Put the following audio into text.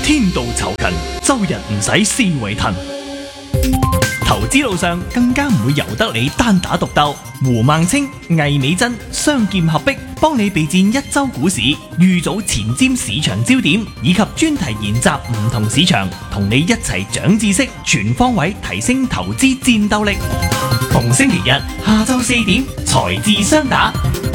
天道酬勤，周日唔使思維騰。投資路上更加唔會由得你單打獨鬥，胡孟青、魏美珍雙劍合璧，幫你備戰一周股市，預早前瞻市場焦點，以及專題研習唔同市場，同你一齊長知識，全方位提升投資戰鬥力。逢星期日下晝4點，財智雙打。